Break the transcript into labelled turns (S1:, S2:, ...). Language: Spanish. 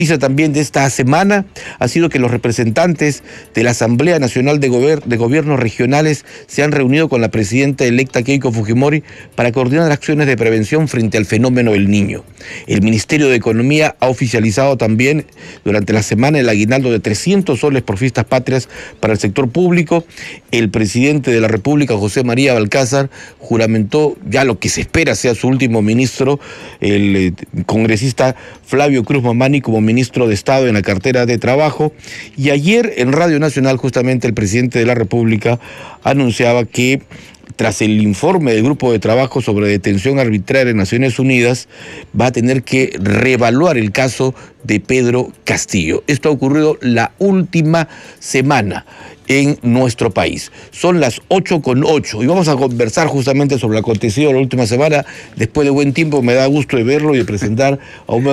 S1: noticia también de esta semana ha sido que los representantes de la Asamblea Nacional de Gobiernos Regionales se han reunido con la presidenta electa Keiko Fujimori para coordinar acciones de prevención frente al fenómeno del Niño. El Ministerio de Economía ha oficializado también durante la semana el aguinaldo de 300 soles por fiestas patrias para el sector público. El presidente de la República, José María Balcázar, juramentó ya lo que se espera sea su último ministro, el congresista Flavio Cruz Mamani, como ministro de Estado en la cartera de Trabajo. Y ayer en Radio Nacional justamente el presidente de la República anunciaba que tras el informe del grupo de trabajo sobre detención arbitraria en Naciones Unidas, va a tener que reevaluar el caso de Pedro Castillo. Esto ha ocurrido la última semana en nuestro país. Son las 8:08 y vamos a conversar justamente sobre lo acontecido la última semana. Después de buen tiempo me da gusto de verlo y de presentar a un